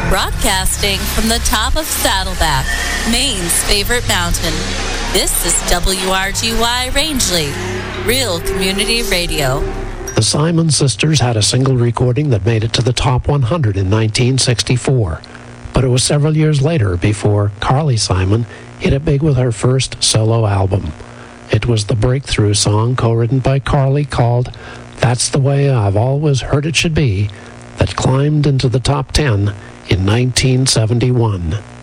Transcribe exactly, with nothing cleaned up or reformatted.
Broadcasting from the top of Saddleback, Maine's favorite mountain. This is W R G Y Rangeley, Real Community Radio. The Simon Sisters had a single recording that made it to the top one hundred in nineteen sixty-four. But it was several years later before Carly Simon hit it big with her first solo album. It was the breakthrough song co-written by Carly called That's the Way I've Always Heard It Should Be that climbed into the top ten in nineteen seventy-one.